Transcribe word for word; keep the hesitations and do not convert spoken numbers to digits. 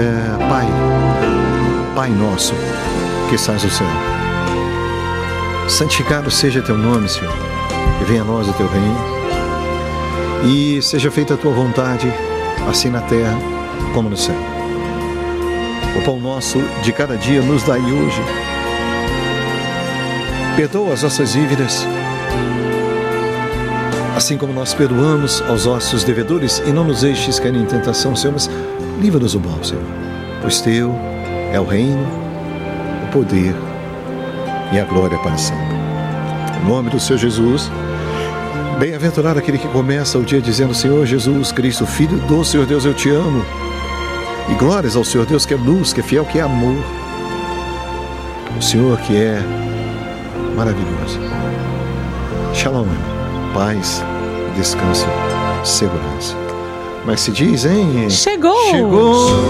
É, Pai, Pai nosso, que estás no céu, santificado seja teu nome, Senhor, e venha a nós o teu reino, e seja feita a tua vontade, assim na terra como no céu. O pão nosso de cada dia nos dai hoje. Perdoa as nossas dívidas, assim como nós perdoamos aos nossos devedores, e não nos deixes cair em tentação, Senhor, mas livra-nos do mal, Senhor. Pois teu é o reino, o poder e a glória para sempre. Em nome do Senhor Jesus, bem-aventurado aquele que começa o dia dizendo: Senhor Jesus Cristo, Filho do Senhor Deus, eu te amo. E glórias ao Senhor Deus, que é luz, que é fiel, que é amor. O Senhor que é maravilhoso. Shalom, paz, descanso, segurança. Mas se diz, hein? Chegou! Chegou!